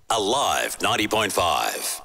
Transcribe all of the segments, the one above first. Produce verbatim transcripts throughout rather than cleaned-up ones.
Alive ninety point five.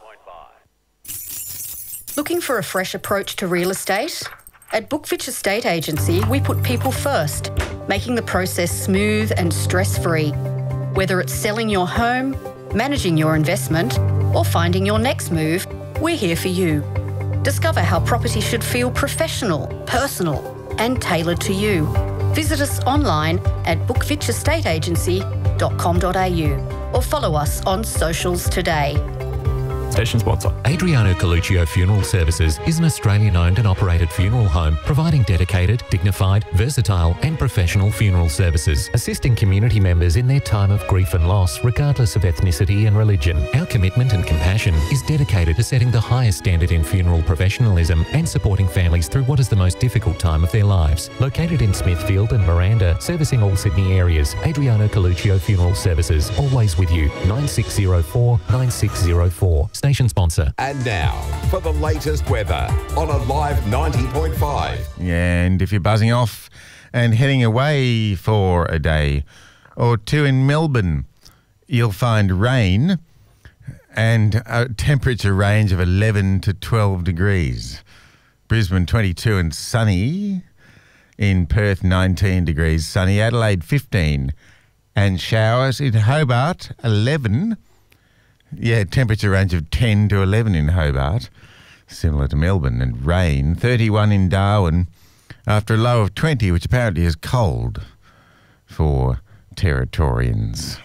Looking for a fresh approach to real estate? At Bookfitch Estate Agency, we put people first, making the process smooth and stress-free. Whether it's selling your home, managing your investment, or finding your next move, we're here for you. Discover how property should feel professional, personal, and tailored to you. Visit us online at bookfitch estate agency dot com dot a u or follow us on socials today. Station sponsor. Adriano Coluccio Funeral Services is an Australian-owned and operated funeral home providing dedicated, dignified, versatile and professional funeral services, assisting community members in their time of grief and loss regardless of ethnicity and religion. Our commitment and compassion is dedicated to setting the highest standard in funeral professionalism and supporting families through what is the most difficult time of their lives. Located in Smithfield and Miranda, servicing all Sydney areas, Adriano Coluccio Funeral Services, always with you. nine six zero four nine six zero four. Station sponsor. And now for the latest weather on Alive ninety point five. And if you're buzzing off and heading away for a day or two in Melbourne, you'll find rain and a temperature range of eleven to twelve degrees. Brisbane twenty-two and sunny. In Perth nineteen degrees, sunny. Adelaide fifteen and showers. In Hobart eleven. Yeah, temperature range of ten to eleven in Hobart, similar to Melbourne, and rain. thirty-one in Darwin after a low of twenty, which apparently is cold for Territorians.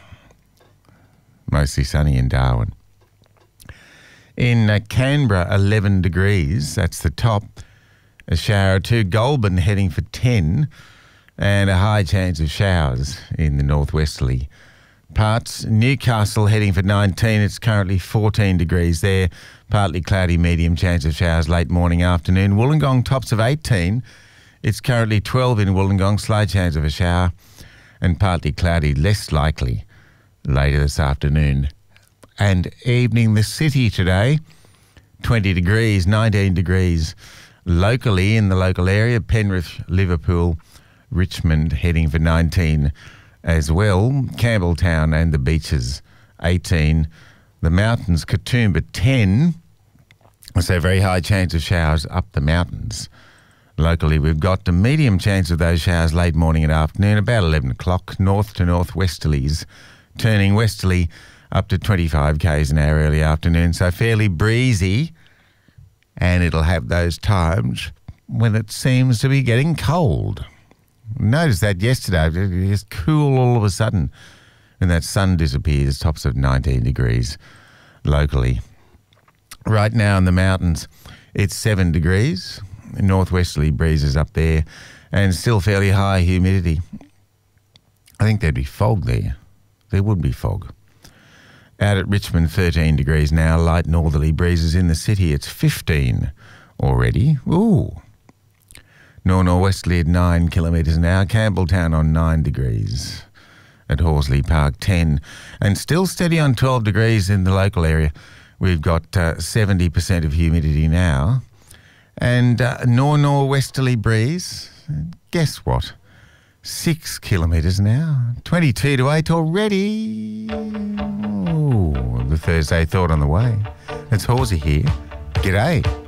Mostly sunny in Darwin. In uh, Canberra, eleven degrees, that's the top. A shower or two. Goulburn heading for ten, and a high chance of showers in the northwesterly parts. Newcastle heading for nineteen. It's currently fourteen degrees there. Partly cloudy, medium chance of showers late morning, afternoon. Wollongong tops of eighteen. It's currently twelve in Wollongong. Slight chance of a shower and partly cloudy, less likely later this afternoon and evening. The city today, twenty degrees, nineteen degrees locally in the local area. Penrith, Liverpool, Richmond heading for nineteen as well. Campbelltown and the beaches, eighteen. The mountains, Katoomba, ten. So very high chance of showers up the mountains. Locally, we've got a medium chance of those showers late morning and afternoon, about eleven o'clock. North to northwesterlies, turning westerly up to twenty-five kays an hour early afternoon. So fairly breezy, and it'll have those times when it seems to be getting cold. Noticed that yesterday. It's cool all of a sudden when that sun disappears. Tops of nineteen degrees locally. Right now in the mountains, it's seven degrees. Northwesterly breezes up there and still fairly high humidity. I think there'd be fog there. There would be fog. Out at Richmond, thirteen degrees now. Light northerly breezes in the city. It's fifteen already. Ooh. Nor-norwesterly at nine kilometres an hour. Campbelltown on nine degrees. At Horsley Park, ten. And still steady on twelve degrees in the local area. We've got uh, seventy percent of humidity now. And uh, nor-norwesterly breeze. Guess what? Six kilometres an hour. twenty-two to eight already. Oh, the Thursday thought on the way. It's Horsey here. G'day.